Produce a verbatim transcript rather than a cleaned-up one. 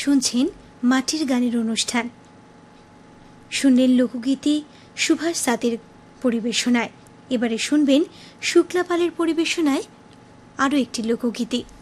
শুনছেন মাটির গানের অনুষ্ঠান। শুনলেন লোকগীতি সুভাষ সাতের পরিবেশনায়। এবারে শুনবেন শুক্লাপালের পরিবেশনায় আরও একটি লোকগীতি।